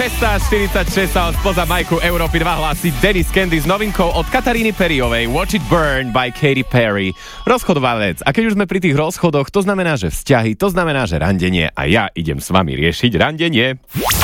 6:46 sa spoza majku Európy 2 hlási Dennis Candy s novinkou od Kataríny Perryovej Watch It Burn by Katy Perry. Rozchodová vec. A keď už sme pri tých rozchodoch, to znamená, že vzťahy, to znamená, že randenie a ja idem s vami riešiť randenie.